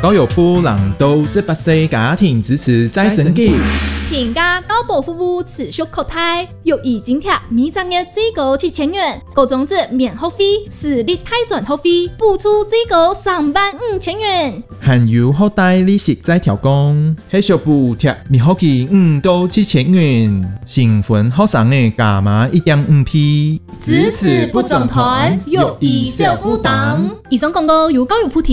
教育部让到18歲家庭支持再生機。 平價高保服務持續擴大，育兒津貼每個月最高7000元，高中職免學費，私立大專學費補助最高35000元。 含有學貸利息再調降，係小補貼每學期5到7000元，新婚學生嘅加碼1.5倍。 支持不總團，育兒小負擔。以上廣告由教育部提